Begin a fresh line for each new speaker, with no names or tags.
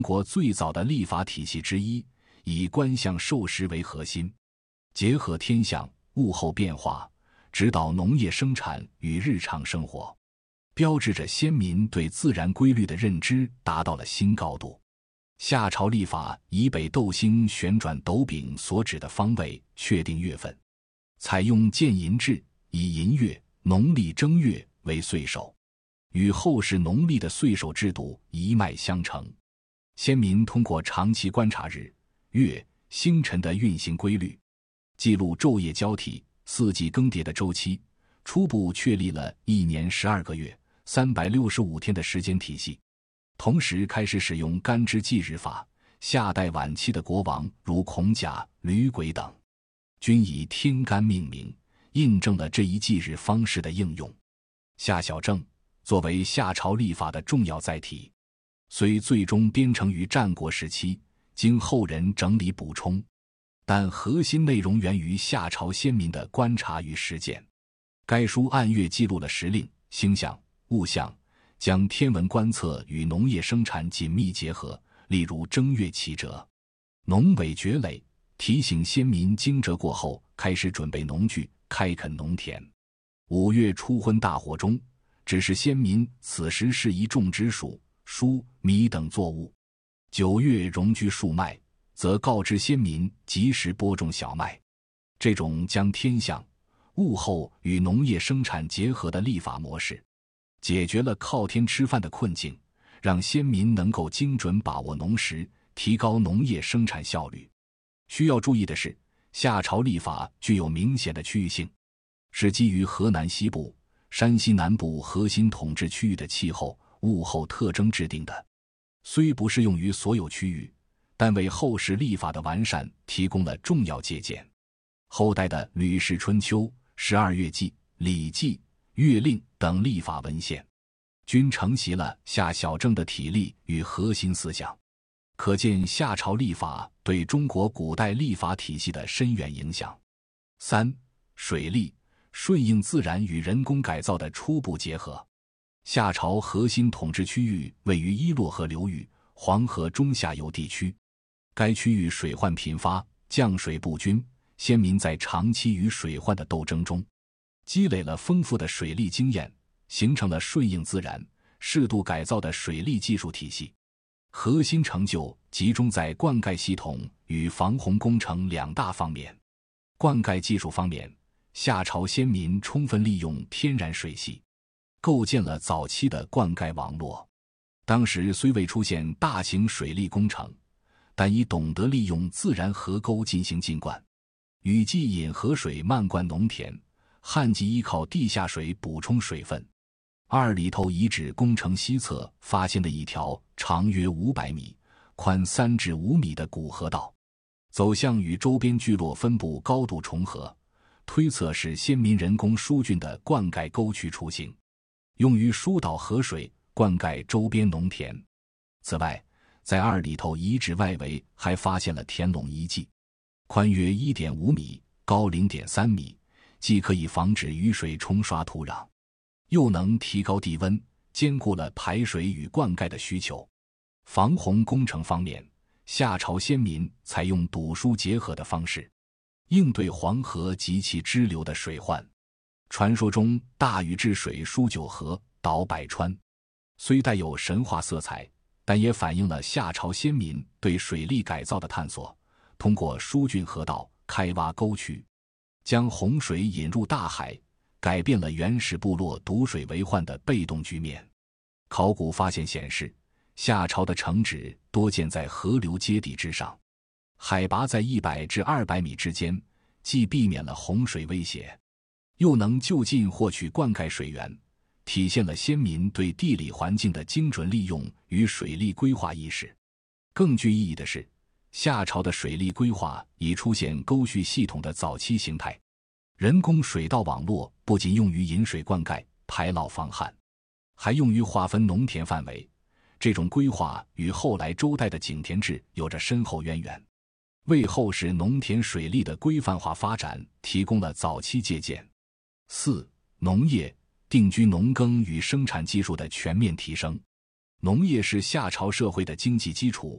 国最早的立法体系之一，以官相授时为核心，结合天象、物候变化，指导农业生产与日常生活，标志着先民对自然规律的认知达到了新高度。夏朝历法以北斗星旋转斗柄所指的方位确定月份，采用建寅制，以寅月、农历正月为岁首，与后世农历的岁首制度一脉相承。先民通过长期观察日、月、星辰的运行规律，记录昼夜交替、四季更迭的周期，初步确立了一年12个月、365天的时间体系。同时开始使用干支纪日法，夏代晚期的国王如孔甲、吕轨等，均以天干命名，印证了这一纪日方式的应用。夏小正作为夏朝历法的重要载体，虽最终编成于战国时期，经后人整理补充，但核心内容源于夏朝先民的观察与实践。该书按月记录了时令、星象、物象，将天文观测与农业生产紧密结合。例如正月祈蛰，农委绝垒，提醒先民惊蛰过后开始准备农具，开垦农田。5月初昏大火中，指示先民此时适宜种植黍、黍、米等作物。9月戎居树麦，则告知先民及时播种小麦。这种将天象、物候与农业生产结合的历法模式，解决了靠天吃饭的困境，让先民能够精准把握农时，提高农业生产效率。需要注意的是，夏朝历法具有明显的区域性，是基于河南西部、山西南部核心统治区域的气候、物候特征制定的。虽不适用于所有区域，但为后世历法的完善提供了重要借鉴。后代的《吕氏春秋》、12月纪、《礼记》、《月令》等历法文献，均承袭了夏小正的体例与核心思想，可见夏朝历法对中国古代历法体系的深远影响。3. 水利，顺应自然与人工改造的初步结合。夏朝核心统治区域位于伊洛河流域、黄河中下游地区，该区域水患频发，降水不均，先民在长期与水患的斗争中，积累了丰富的水利经验，形成了顺应自然、适度改造的水利技术体系。核心成就集中在灌溉系统与防洪工程2大方面。灌溉技术方面，夏朝先民充分利用天然水系，构建了早期的灌溉网络。当时虽未出现大型水利工程，但已懂得利用自然河沟进行浸灌。雨季引河水漫灌农田，旱季依靠地下水补充水分。二里头遗址工程西侧发现的一条长约500米、宽3至5米的古河道，走向与周边聚落分布高度重合，推测是先民人工疏浚的灌溉沟渠雏形，用于疏导河水，灌溉周边农田。此外，在二里头遗址外围还发现了田垄遗迹，宽约 1.5 米，高 0.3 米，既可以防止雨水冲刷土壤，又能提高地温，兼顾了排水与灌溉的需求。防洪工程方面，夏朝先民采用堵疏结合的方式，应对黄河及其支流的水患。传说中大禹治水疏9河，导百川，虽带有神话色彩，但也反映了夏朝先民对水利改造的探索。通过疏浚河道、开挖沟渠，将洪水引入大海，改变了原始部落堵水为患的被动局面。考古发现显示，夏朝的城址多建在河流阶底之上，海拔在100至200米之间，既避免了洪水威胁，又能就近获取灌溉水源，体现了先民对地理环境的精准利用与水利规划意识。更具意义的是，夏朝的水利规划已出现沟渠系统的早期形态。人工水稻网络不仅用于引水灌溉、排涝防旱，还用于划分农田范围。这种规划与后来周代的井田制有着深厚渊源，为后世农田水利的规范化发展提供了早期借鉴。4. 农业，定居农耕与生产技术的全面提升。农业是夏朝社会的经济基础，